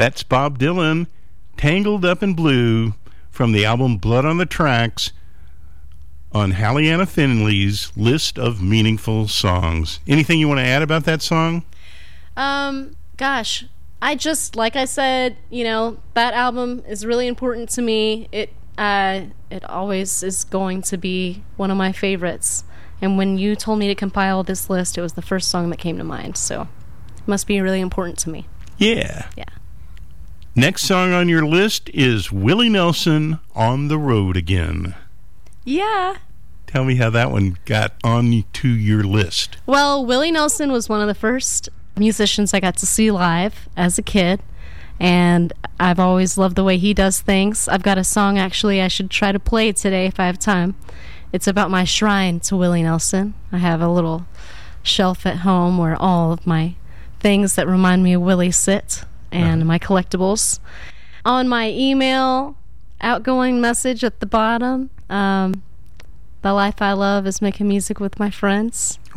That's Bob Dylan, Tangled Up in Blue, from the album Blood on the Tracks, on Hallianna Finley's list of meaningful songs. Anything you want to add about that song? Gosh, like I said, that album is really important to me. It always is going to be one of my favorites. And when you told me to compile this list, it was the first song that came to mind. So it must be really important to me. Yeah. Yeah. Next song on your list is Willie Nelson, On the Road Again. Yeah. Tell me how that one got onto your list. Well, Willie Nelson was one of the first musicians I got to see live as a kid, and I've always loved the way he does things. I've got a song, actually, I should try to play today if I have time. It's about my shrine to Willie Nelson. I have a little shelf at home where all of my things that remind me of Willie sit, and my collectibles. On my email outgoing message at the bottom, the life I love is making music with my friends.